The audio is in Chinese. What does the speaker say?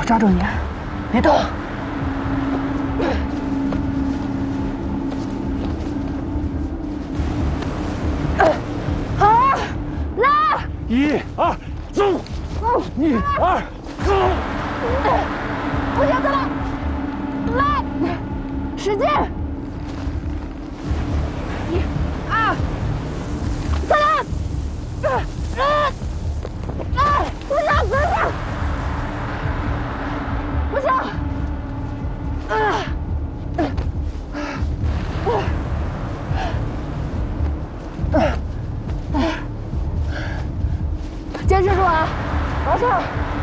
抓住你，别动。好，来 ！1、2，走！1、2，走！ 不行，再来，来，使劲！1、2，再来！不行，不行，不行！坚持住啊！往上！